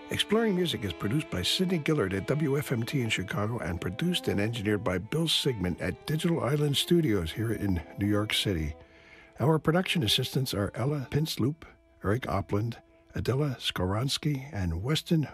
Exploring Music is produced by Sidney Gillard at WFMT in Chicago and produced and engineered by Bill Sigmund at Digital Island Studios here in New York City. Our production assistants are Ella Pinsloop, Eric Opland, Adela Skoronsky, and Weston